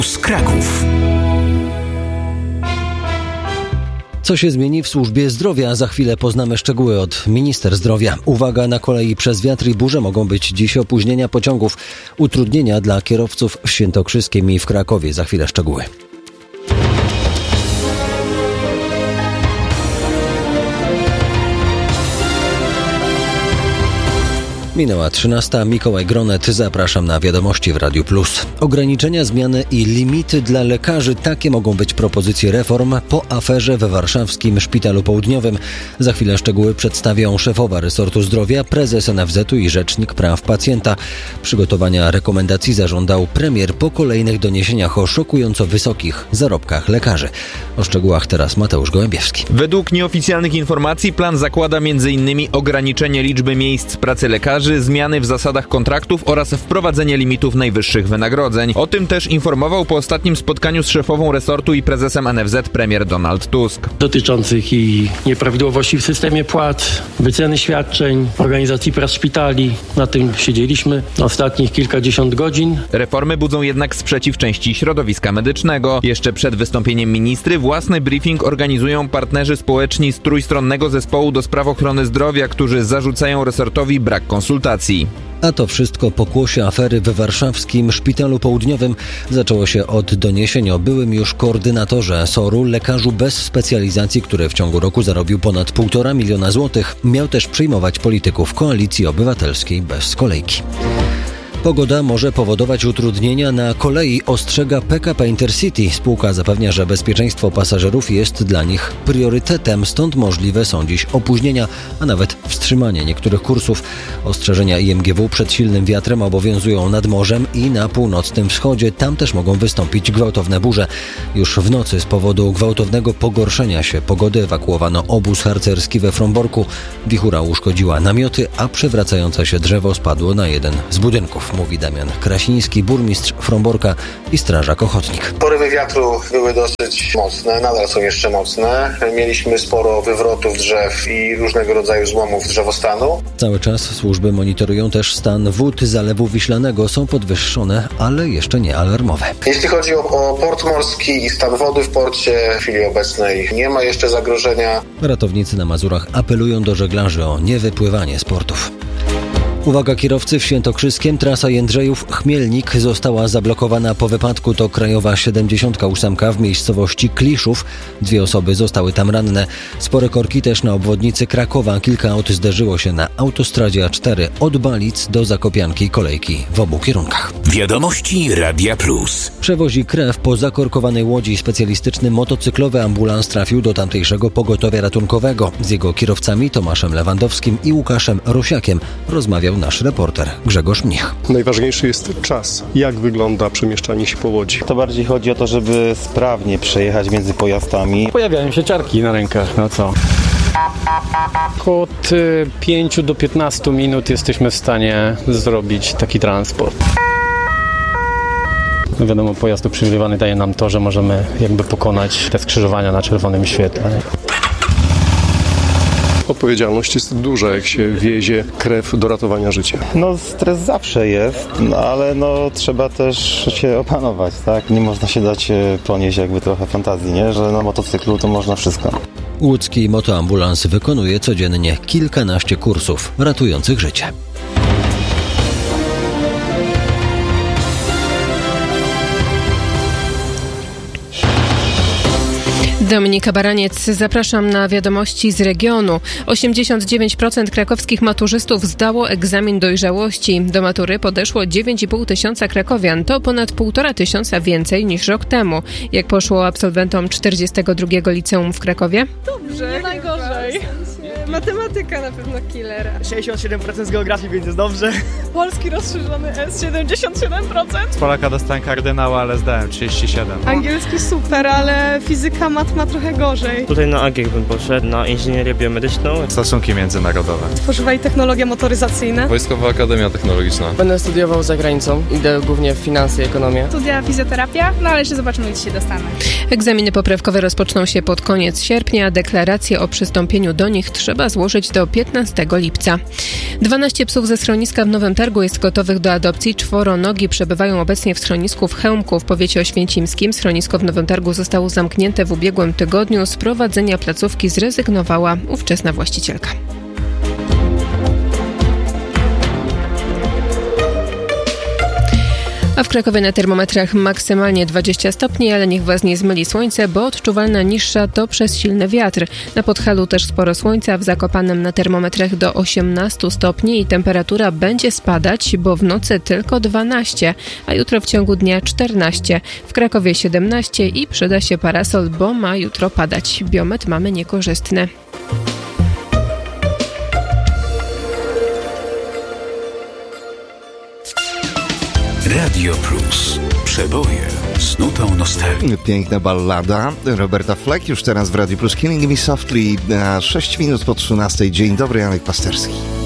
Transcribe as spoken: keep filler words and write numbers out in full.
z Kraków. Co się zmieni w służbie zdrowia? Za chwilę poznamy szczegóły od minister zdrowia. Uwaga, na kolei przez wiatr i burze mogą być dziś opóźnienia pociągów. Utrudnienia dla kierowców w Świętokrzyskiem i w Krakowie. Za chwilę szczegóły. Minęła trzynasta. Mikołaj Gronet. Zapraszam na wiadomości w Radiu Plus. Ograniczenia, zmiany i limity dla lekarzy. Takie mogą być propozycje reform po aferze we warszawskim Szpitalu Południowym. Za chwilę szczegóły przedstawią szefowa resortu zdrowia, prezes N F Z u i rzecznik praw pacjenta. Przygotowania rekomendacji zażądał premier po kolejnych doniesieniach o szokująco wysokich zarobkach lekarzy. O szczegółach teraz Mateusz Gołębiewski. Według nieoficjalnych informacji plan zakłada między innymi ograniczenie liczby miejsc pracy lekarzy, zmiany w zasadach kontraktów oraz wprowadzenie limitów najwyższych wynagrodzeń. O tym też informował po ostatnim spotkaniu z szefową resortu i prezesem N F Z premier Donald Tusk. Dotyczących i nieprawidłowości w systemie płac, wyceny świadczeń, organizacji prac szpitali. Na tym siedzieliśmy ostatnich kilkadziesiąt godzin. Reformy budzą jednak sprzeciw części środowiska medycznego. Jeszcze przed wystąpieniem ministry własny briefing organizują partnerzy społeczni z trójstronnego zespołu do spraw ochrony zdrowia, którzy zarzucają resortowi brak konsultacji. A to wszystko pokłosie afery we warszawskim Szpitalu Południowym. Zaczęło się od doniesień o byłym już koordynatorze S O R u, lekarzu bez specjalizacji, który w ciągu roku zarobił ponad półtora miliona złotych. Miał też przyjmować polityków Koalicji Obywatelskiej bez kolejki. Pogoda może powodować utrudnienia na kolei, ostrzega P K P Intercity. Spółka zapewnia, że bezpieczeństwo pasażerów jest dla nich priorytetem, stąd możliwe są dziś opóźnienia, a nawet wstrzymanie niektórych kursów. Ostrzeżenia I M G W przed silnym wiatrem obowiązują nad morzem i na północnym wschodzie. Tam też mogą wystąpić gwałtowne burze. Już w nocy z powodu gwałtownego pogorszenia się pogody ewakuowano obóz harcerski we Fromborku. Wichura uszkodziła namioty, a przewracające się drzewo spadło na jeden z budynków. Mówi Damian Krasiński, burmistrz Fromborka i strażak ochotnik. Porywy wiatru były dosyć mocne, nadal są jeszcze mocne. Mieliśmy sporo wywrotów drzew i różnego rodzaju złomów drzewostanu. Cały czas służby monitorują też stan wód Zalewu Wiślanego. Są podwyższone, ale jeszcze nie alarmowe. Jeśli chodzi o, o port morski i stan wody w porcie, w chwili obecnej nie ma jeszcze zagrożenia. Ratownicy na Mazurach apelują do żeglarzy o niewypływanie z portów. Uwaga kierowcy w Świętokrzyskiem, trasa Jędrzejów-Chmielnik została zablokowana po wypadku. To krajowa siedemdziesiąt osiem w miejscowości Kliszów. Dwie osoby zostały tam ranne. Spore korki też na obwodnicy Krakowa. Kilka aut zderzyło się na autostradzie A cztery od Balic do Zakopianki, kolejki w obu kierunkach. Wiadomości Radia Plus. Przewozi krew po zakorkowanej łodzi. Specjalistyczny motocyklowy ambulans trafił do tamtejszego pogotowia ratunkowego. Z jego kierowcami Tomaszem Lewandowskim i Łukaszem Rosiakiem rozmawiał nasz reporter Grzegorz Mnich. Najważniejszy jest czas. Jak wygląda przemieszczanie się po łodzi? To bardziej chodzi o to, żeby sprawnie przejechać między pojazdami. Pojawiają się ciarki na rękach, no co? Od pięciu do piętnastu minut jesteśmy w stanie zrobić taki transport. No wiadomo, pojazd uprzywilejowany daje nam to, że możemy jakby pokonać te skrzyżowania na czerwonym świetle. Odpowiedzialność jest duża, jak się wiezie krew do ratowania życia. No stres zawsze jest, no, ale no trzeba też się opanować, tak? Nie można się dać ponieść jakby trochę fantazji, nie? Że na motocyklu to można wszystko. Łódzki motoambulans wykonuje codziennie kilkanaście kursów ratujących życie. Dominika Baraniec, zapraszam na wiadomości z regionu. osiemdziesiąt dziewięć procent krakowskich maturzystów zdało egzamin dojrzałości. Do matury podeszło dziewięć i pół tysiąca krakowian. To ponad półtora tysiąca więcej niż rok temu. Jak poszło absolwentom czterdziestego drugiego liceum w Krakowie? Dobrze, nie najgorzej. Matematyka na pewno killer. sześćdziesiąt siedem procent z geografii, więc jest dobrze. Polski rozszerzony S, siedemdziesiąt siedem procent. Z Polaka dostałem kardynała, ale zdałem trzydzieści siedem. Angielski super, ale fizyka, mat ma trochę gorzej. Tutaj na A G bym poszedł, na inżynierię biomedyczną. Stosunki międzynarodowe. Tworzywa i technologie motoryzacyjne. Wojskowa Akademia Technologiczna. Będę studiował za granicą, idę głównie w finanse i ekonomię. Studia fizjoterapia, no ale jeszcze zobaczymy, gdzie się dostanę. Egzaminy poprawkowe rozpoczną się pod koniec sierpnia. Deklaracje o przystąpieniu do nich trzeba trzeba złożyć do piętnastego lipca. dwanaście psów ze schroniska w Nowym Targu jest gotowych do adopcji. Czworonogi przebywają obecnie w schronisku w Chełmku w powiecie oświęcimskim. Schronisko w Nowym Targu zostało zamknięte w ubiegłym tygodniu. Z prowadzenia placówki zrezygnowała ówczesna właścicielka. A w Krakowie na termometrach maksymalnie dwadzieścia stopni, ale niech Was nie zmyli słońce, bo odczuwalna niższa to przez silny wiatr. Na Podhalu też sporo słońca, w Zakopanem na termometrach do osiemnastu stopni i temperatura będzie spadać, bo w nocy tylko dwanaście, a jutro w ciągu dnia czternaście. W Krakowie siedemnaście i przyda się parasol, bo ma jutro padać. Biometr mamy niekorzystny. Radio Plus. Przeboje z nutą nostalgii. Piękna ballada Roberta Fleck już teraz w Radio Plus. Killing Me Softly, sześć minut po trzynastej. Dzień dobry, Janek Pasterski.